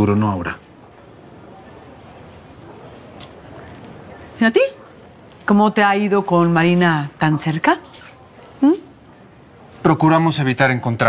futuro, no ahora. ¿Y a ti? ¿Cómo te ha ido con Marina tan cerca? Procuramos evitar encontrar